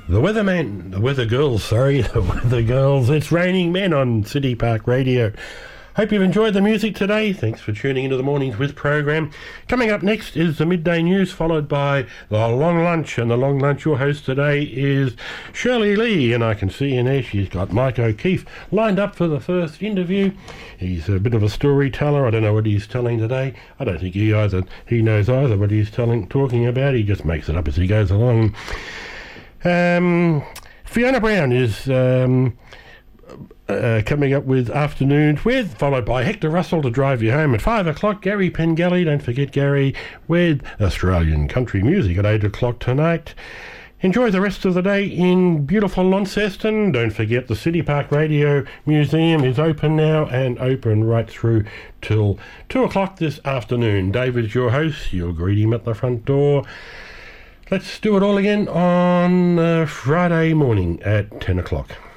The Weather Girls, the Weather Girls. It's Raining Men on City Park Radio. Hope you've enjoyed the music today. Thanks for tuning into the Mornings With program. Coming up next is the midday news, followed by the long lunch. And the long lunch, your host today is Shirley Lee. And I can see in there she's got Mike O'Keefe lined up for the first interview. He's a bit of a storyteller. I don't know what he's telling today. I don't think he knows either what he's talking about. He just makes it up as he goes along. Fiona Brown is coming up with Afternoons With, followed by Hector Russell to drive you home at 5 o'clock. Gary Pengelly, don't forget Gary, with Australian country music at 8 o'clock tonight. Enjoy the rest of the day in beautiful Launceston. Don't forget the City Park Radio Museum is open now and open right through till 2 o'clock this afternoon. David's your host. You'll greet him at the front door. Let's do it all again on Friday morning at 10 o'clock.